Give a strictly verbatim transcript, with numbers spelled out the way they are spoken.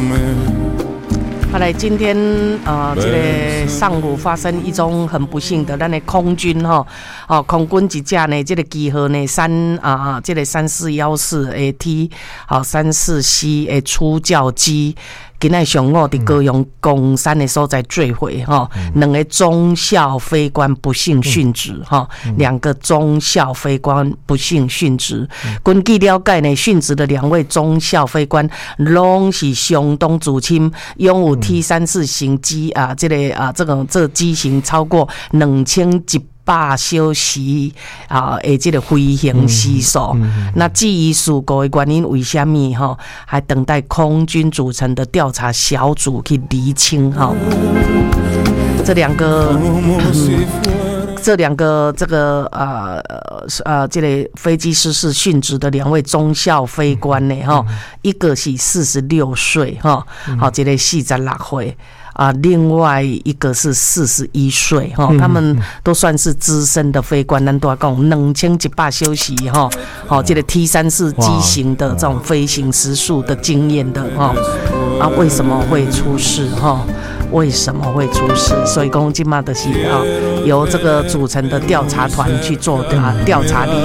好来，今天呃，这个上午发生一宗很不幸的，咱的空军哈，哦，空军一架呢，这个机号呢三啊，这个三四幺四 T， 好三四 C 的初教机。今仔上午伫高雄公山的所在坠毁哈，两个中校飞官不幸殉职哈，两个中校飞官不幸殉职。根据了解呢，殉职的两位中校飞官拢是相当自轻，拥有 T 三四型机啊，这个啊这个这个机型超过两千一百小时啊，诶，这个飞行时速。嗯嗯、那至于事故的原因为什么哈，还等待空军组成的调查小组去厘清哈。这两个。嗯这两个这个呃呃，这个飞机失事殉职的两位中校飞官呢，哈，一个是四十六岁哈，好，这个四十六岁啊，另外一个是四十一岁哈，他们都算是资深的飞官，咱都要讲两千一百小时哈，好，这个 T 三四机型的这种飞行时速的经验的哈，啊，为什么会出事哈？为什么会出事？所以讲，今嘛的是啊，由这个组成的调查团去做啊调查。